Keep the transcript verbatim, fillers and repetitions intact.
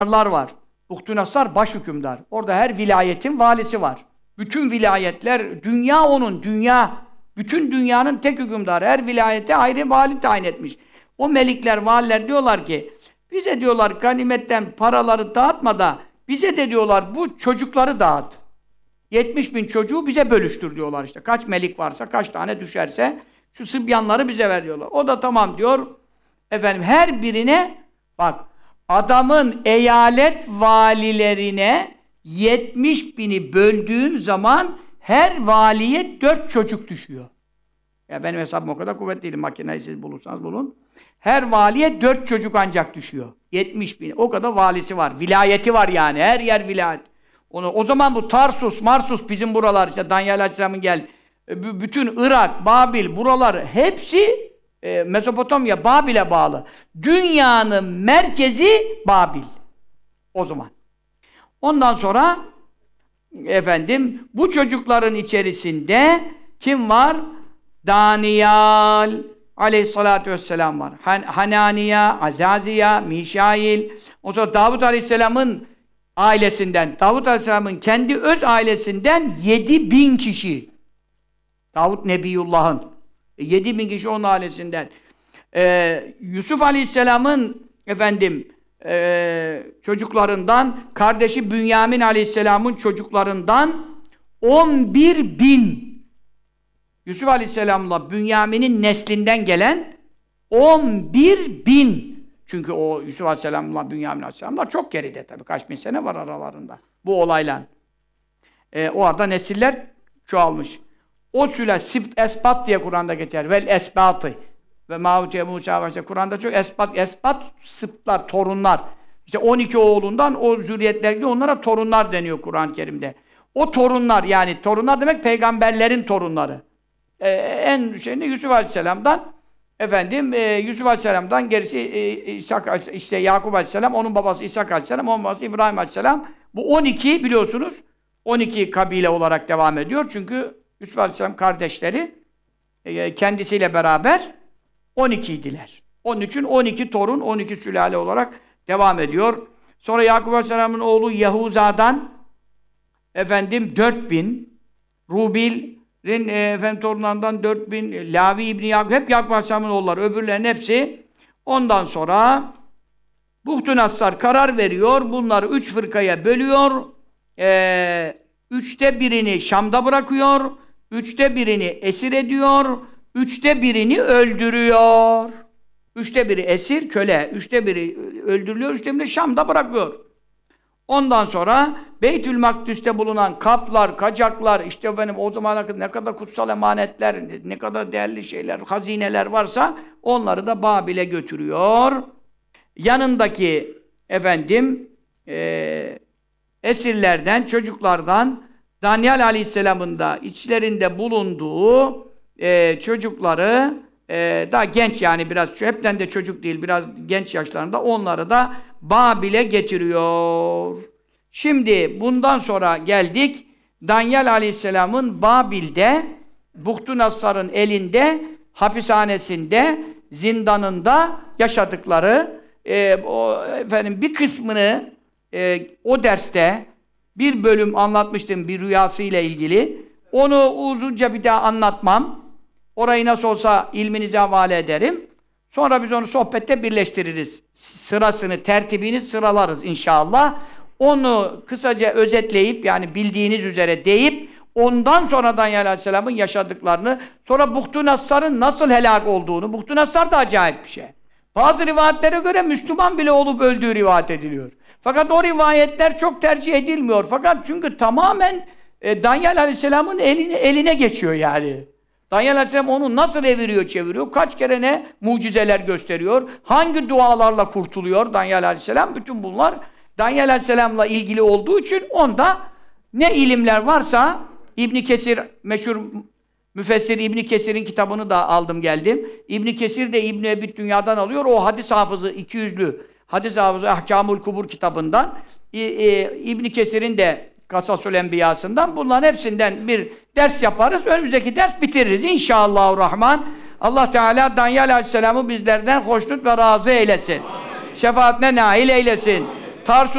var. Buhtu-Nassar baş hükümdar. Orada her vilayetin valisi var. Bütün vilayetler, dünya onun, dünya. Bütün dünyanın tek hükümdarı. Her vilayete ayrı vali tayin etmiş. O melikler, valiler diyorlar ki, bize diyorlar ganimetten paraları dağıtma da, bize de diyorlar bu çocukları dağıt. yetmiş bin çocuğu bize bölüştür diyorlar işte. Kaç melik varsa, kaç tane düşerse, şu sıbyanları bize ver diyorlar. O da tamam diyor. Efendim her birine, bak, adamın eyalet valilerine yetmiş bini böldüğün zaman her valiye dört çocuk düşüyor. Ya benim hesabım o kadar kuvvetli değil. Makineyi siz bulursanız bulun. Her valiye dört çocuk ancak düşüyor. yetmiş bin. O kadar valisi var. Vilayeti var yani. Her yer vilayet. Onu, o zaman bu Tarsus, Marsus bizim buralar işte Danyal Aleyhisselam'ın gel. B- bütün Irak, Babil buralar hepsi e, Mezopotamya, Babil'e bağlı. Dünyanın merkezi Babil. O zaman. Ondan sonra efendim bu çocukların içerisinde kim var? Daniyal Aleyhissalatu vesselam var. Han Hananiya, Azaziya, Mişail. O sonra Davud Aleyhisselam'ın ailesinden, Davud Aleyhisselam'ın kendi öz ailesinden yedi bin kişi. Davud Nebiyullah'ın. Yedi bin kişi onun ailesinden. Ee, Yusuf Aleyhisselam'ın efendim e, çocuklarından, kardeşi Bünyamin Aleyhisselam'ın çocuklarından on bir bin. Yusuf Aleyhisselam'la Bünyamin'in neslinden gelen on bir bin. Çünkü o Yusuf Aleyhisselam'la Bünyamin Aleyhisselam'la çok geride tabii. Kaç bin sene var aralarında. Bu olayla. Ee, o arada nesiller çoğalmış. O süle Sibt Esbat diye Kur'an'da geçer. Vel Esbatı. Ve Mavutiye Musa başta Kur'an'da çok Esbat, Esbat, Sıptlar, torunlar. İşte on iki oğlundan o zürriyetlerle onlara torunlar deniyor Kur'an-ı Kerim'de. O torunlar yani torunlar demek peygamberlerin torunları. Ee, en şeyinde Yusuf Aleyhisselam'dan efendim e, Yusuf Aleyhisselam'dan gerisi e, İshak, işte Yakup Aleyhisselam, onun babası İshak Aleyhisselam, onun babası İbrahim Aleyhisselam. Bu on iki biliyorsunuz on iki kabile olarak devam ediyor. Çünkü Yusuf Aleyhisselam kardeşleri e, kendisiyle beraber on iki idiler. Onun için on iki torun, on iki sülale olarak devam ediyor. Sonra Yakup Aleyhisselam'ın oğlu Yahuza'dan efendim dört bin, Rubil'in e, efendim torunlarından dört bin, Lavi İbni Yakup, hep Yakup Aleyhisselam'ın oğulları, öbürlerin hepsi. Ondan sonra Buhtu-Nassar karar veriyor, bunları üç fırkaya bölüyor, e, üçte birini Şam'da bırakıyor, üçte birini esir ediyor, üçte birini öldürüyor. Üçte biri esir, köle, üçte biri öldürülüyor, üçte biri Şam'da bırakıyor. Ondan sonra Beytül Makdis'te bulunan kaplar, kacaklar, işte benim o zamana kadar ne kadar kutsal emanetler, ne kadar değerli şeyler, hazineler varsa onları da Babil'e götürüyor. Yanındaki efendim e, esirlerden, çocuklardan Danyal Aleyhisselam'ın da içlerinde bulunduğu e, çocukları e, daha genç yani biraz, hepten de çocuk değil, biraz genç yaşlarında onları da Babil'e getiriyor. Şimdi bundan sonra geldik Danyal Aleyhisselam'ın Babil'de Buhtu-Nassar'ın elinde hapishanesinde, zindanında yaşadıkları e, o efendim bir kısmını e, o derste bir bölüm anlatmıştım bir rüyasıyla ilgili. Onu uzunca bir daha anlatmam. Orayı nasıl olsa ilminize havale ederim. Sonra biz onu sohbette birleştiririz. Sırasını, tertibini sıralarız inşallah. Onu kısaca özetleyip, yani bildiğiniz üzere deyip, ondan sonra Danyal Aleyhisselam'ın yaşadıklarını, sonra Buhtu-Nassar'ın nasıl helak olduğunu, Buhtu-Nassar da acayip bir şey. Bazı rivayetlere göre Müslüman bile olup öldüğü rivayet ediliyor. Fakat o rivayetler çok tercih edilmiyor. Fakat çünkü tamamen e, Danyal Aleyhisselam'ın eline, eline geçiyor yani. Danyal Aleyhisselam onu nasıl eviriyor, çeviriyor, kaç kere ne mucizeler gösteriyor, hangi dualarla kurtuluyor Danyal Aleyhisselam, bütün bunlar Danyal Aleyhisselam'la ilgili olduğu için onda ne ilimler varsa, İbn Kesir, meşhur müfessir İbn Kesir'in kitabını da aldım geldim. İbn Kesir de İbn Ebi Dünya'dan alıyor, o hadis hafızı, iki yüzlü hadis hafızı Ahkamul Kubur kitabından, İbn Kesir'in de Kasasül Enbiya'sından, bunların hepsinden bir ders yaparız. Önümüzdeki ders bitiririz inşallahurrahman. Allah Teala Danyal Aleyhisselam'ı bizlerden hoşnut ve razı eylesin. Şefaatine nail eylesin. Tarsus